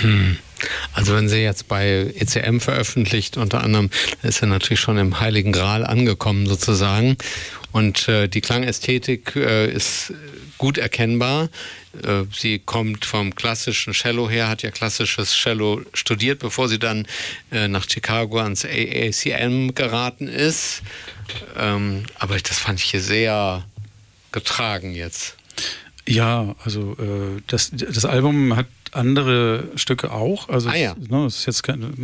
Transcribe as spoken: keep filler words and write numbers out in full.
Hm. Also wenn sie jetzt bei E C M veröffentlicht, unter anderem, ist er natürlich schon im Heiligen Gral angekommen sozusagen. Und äh, die Klangästhetik äh, ist gut erkennbar. Äh, sie kommt vom klassischen Cello her, hat ja klassisches Cello studiert, bevor sie dann äh, nach Chicago ans A A C M geraten ist. Ähm, aber das fand ich hier sehr getragen jetzt. Ja, also äh, das, das Album hat andere Stücke auch. Also ah ja. es, ne, es ist jetzt kein,